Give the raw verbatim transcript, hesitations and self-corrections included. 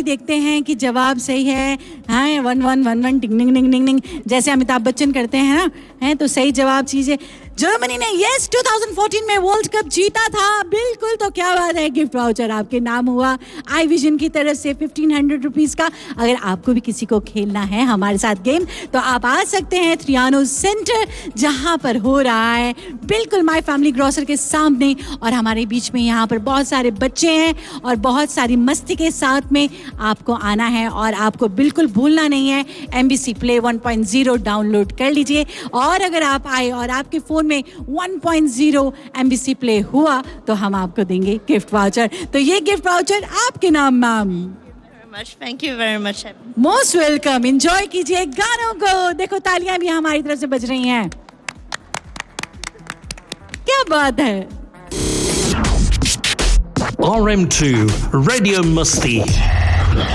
भी देखते हैं कि जवाब सही है। हाँ, वन वन वन वन टिंग टिंग टिंग टिंग टिंग, जैसे अमिताभ बच्चन करते हैं ना, हैं तो सही जवाब चीज़ें। जर्मनी ने यस दो हज़ार चौदह में वर्ल्ड कप जीता था, बिल्कुल। तो क्या बात है, गिफ्ट वाउचर आपके नाम हुआ आई विजन की तरफ से फिफ्टीन हंड्रेड रुपीज़ का। अगर आपको भी किसी को खेलना है हमारे साथ गेम, तो आप आ सकते हैं थ्रियानो सेंटर, जहाँ पर हो रहा है बिल्कुल माय फैमिली ग्रोसर के सामने। और हमारे बीच में यहाँ पर बहुत सारे बच्चे हैं और बहुत सारी मस्ती के साथ में आपको आना है। और आपको बिल्कुल भूलना नहीं है, M B C play one point zero download कर लीजिए। और अगर आप आए और आपके फ़ोन में one point zero M B C play हुआ, तो हम आपको देंगे गिफ्ट वाउचर। तो ये गिफ्ट वाउचर आपके नाम ma'am. Thank you very much. Most welcome. Enjoy कीजिए गानों को। देखो तालियां भी हमारी तरफ से बज रही हैं। क्या बात है। R M two Radio Musti.